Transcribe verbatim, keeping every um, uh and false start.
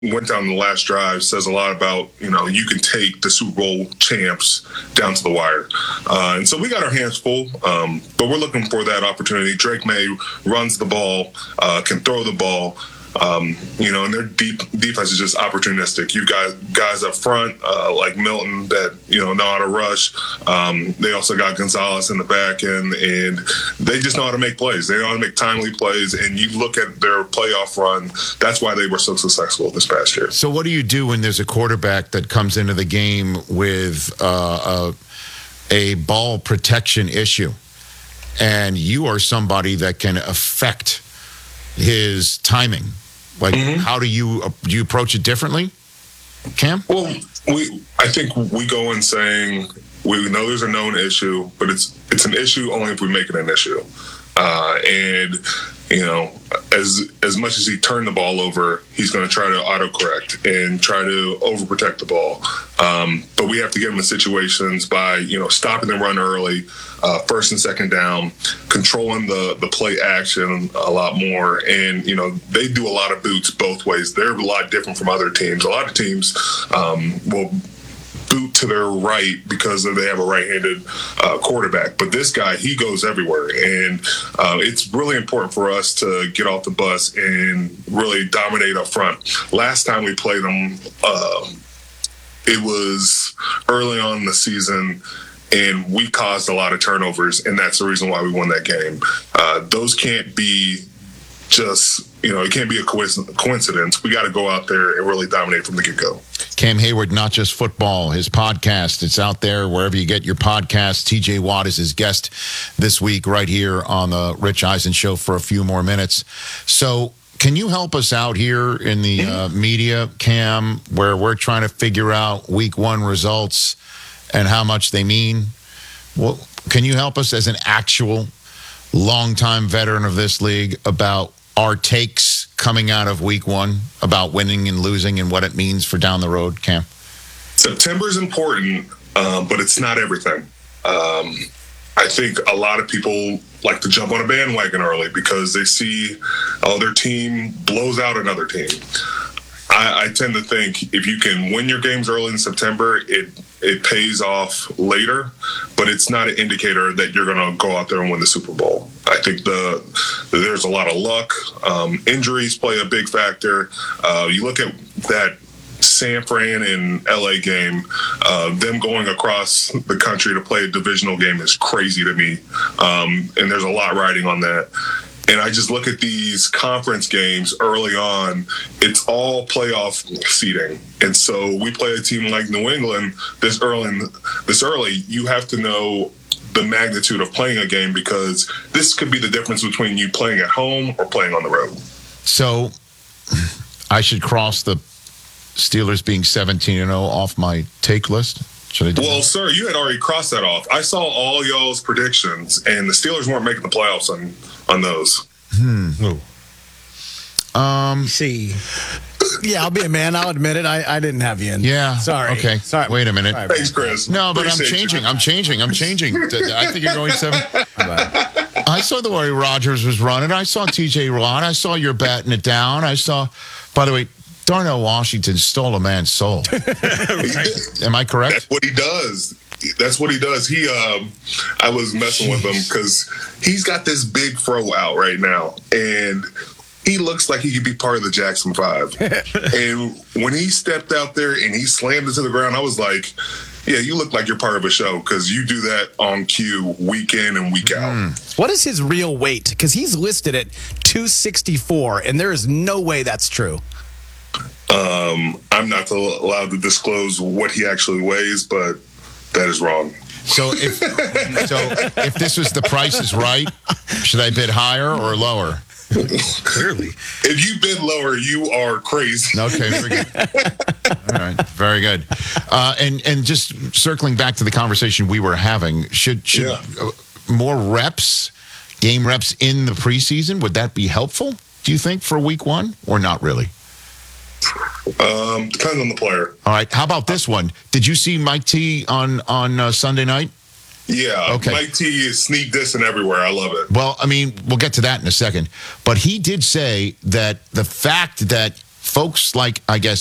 went down the last drive says a lot about, you know, you can take the Super Bowl champs down to the wire. Uh, and so we got our hands full, um, but we're looking for that opportunity. Drake May runs the ball, uh, can throw the ball. Um, you know, and their deep defense is just opportunistic. You got guys up front uh, like Milton that, you know, know how to rush. Um, they also got Gonzalez in the back end, and they just know how to make plays. They know how to make timely plays, and you look at their playoff run, that's why they were so successful this past year. So what do you do when there's a quarterback that comes into the game with uh, a, a ball protection issue, and you are somebody that can affect his timing? Like, mm-hmm. how do you do you approach it differently, Cam? Well, we I think we go in saying we know there's a known issue, but it's it's an issue only if we make it an issue. Uh, and you know, as as much as he turned the ball over, he's going to try to autocorrect and try to overprotect the ball. Um, but we have to get him in situations by, you know, stopping the run early, uh, first and second down, controlling the the play action a lot more. And, you know, they do a lot of boots both ways. They're a lot different from other teams. A lot of teams um, will boot to their right because they have a right-handed uh, quarterback. But this guy, he goes everywhere. And uh, it's really important for us to get off the bus and really dominate up front. Last time we played them, uh, it was early on in the season, and we caused a lot of turnovers, and that's the reason why we won that game. Uh, those can't be just, you know, it can't be a coincidence. We got to go out there and really dominate from the get-go. Cam Hayward, Not Just Football, his podcast, it's out there wherever you get your podcasts. T J Watt is his guest this week right here on the Rich Eisen Show for a few more minutes. So can you help us out here in the uh, media, Cam, where we're trying to figure out week one results and how much they mean? Well, can you help us as an actual longtime veteran of this league about our takes coming out of week one about winning and losing and what it means for down the road, Cam? September is important, uh, but it's not everything. Um, I think a lot of people like to jump on a bandwagon early because they see, oh, their team blows out another team. I, I tend to think if you can win your games early in September, it it pays off later, but it's not an indicator that you're going to go out there and win the Super Bowl. I think the there's a lot of luck. Um, injuries play a big factor. Uh, you look at that San Fran and L A game, uh, them going across the country to play a divisional game is crazy to me, um, and there's a lot riding on that. And I just look at these conference games early on, it's all playoff seeding. And so we play a team like New England this early, this early, you have to know the magnitude of playing a game because this could be the difference between you playing at home or playing on the road. So I should cross the Steelers being seventeen and oh off my take list? Should I do well, that? Sir, you had already crossed that off. I saw all y'all's predictions, and the Steelers weren't making the playoffs on, on those. Hmm. Um. See. Yeah, I'll be a man. I'll admit it. I, I didn't have you in. Yeah. Sorry. Okay. Sorry. Wait a minute. Sorry, Thanks, Chris. No, but Appreciate I'm changing. You. I'm changing. I'm changing. I think you're going seven. I saw the way Rodgers was running. I saw T J Watt. I saw you're batting it down. I saw, by the way, Darnell Washington stole a man's soul. Right. Am I correct? That's what he does. That's what he does. He, um, I was messing Jeez. with him because he's got this big fro out right now, and he looks like he could be part of the Jackson Five. And when he stepped out there and he slammed it to the ground, I was like, yeah, you look like you're part of a show because you do that on cue week in and week out. Mm. What is his real weight? Because he's listed at two sixty-four, and there is no way that's true. Um, I'm not allowed to disclose what he actually weighs, but that is wrong. So if so, if this was The Price is Right, should I bid higher or lower? Clearly. If you bid lower, you are crazy. Okay, very good. All right, very good. Uh, and and just circling back to the conversation we were having, should should Yeah. uh, more reps, game reps in the preseason, would that be helpful, do you think, for week one, or not really? Um, depends on the player. All right. How about this one? Did you see Mike T on on uh, Sunday night? Yeah. Okay. Mike T is sneak dissing everywhere. I love it. Well, I mean, we'll get to that in a second. But he did say that the fact that folks like, I guess,